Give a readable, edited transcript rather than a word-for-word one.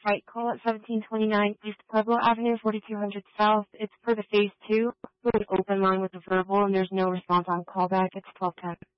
site call at 1729 East Pueblo Avenue, 4200 South. It's for the phase 2. With an open line with the verbal, and there's no response on callback. It's 1210.